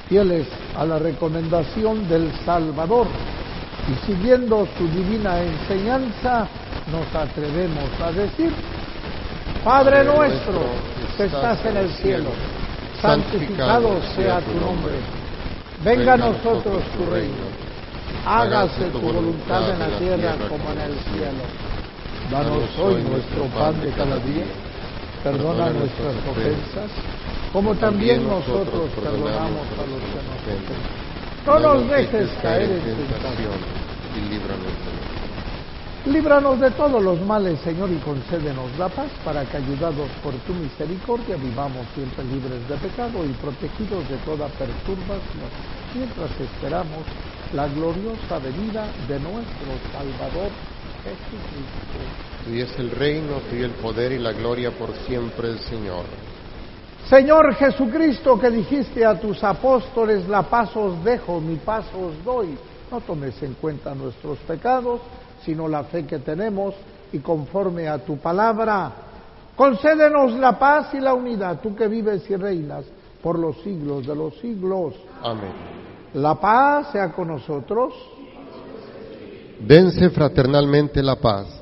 fieles a la recomendación del Salvador y siguiendo su divina enseñanza, nos atrevemos a decir: Padre nuestro que estás en el cielo, santificado sea tu nombre. Venga a nosotros tu reino. Hágase tu voluntad en la tierra como en el cielo. Danos hoy nuestro pan de cada día. Perdona nuestras ofensas, como también nosotros perdonamos a los que nos ofenden. No nos dejes caer en tentación y líbranos del mal. Líbranos de todos los males, Señor, y concédenos la paz, para que, ayudados por tu misericordia, vivamos siempre libres de pecado y protegidos de toda perturbación, mientras esperamos la gloriosa venida de nuestro Salvador Jesucristo. Tuyo es el reino, tuyo el poder y la gloria por siempre, Señor. Señor Jesucristo, que dijiste a tus apóstoles: la paz os dejo, mi paz os doy. No tomes en cuenta nuestros pecados, sino la fe que tenemos, y conforme a tu palabra, concédenos la paz y la unidad, tú que vives y reinas por los siglos de los siglos. Amén. La paz sea con nosotros. Dense fraternalmente la paz.